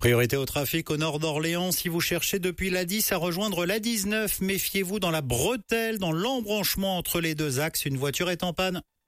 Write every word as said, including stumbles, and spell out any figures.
Priorité au trafic au nord d'Orléans. Si vous cherchez depuis l'A dix à rejoindre l'A dix-neuf, méfiez-vous dans la bretelle, dans l'embranchement entre les deux axes. Une voiture est en panne.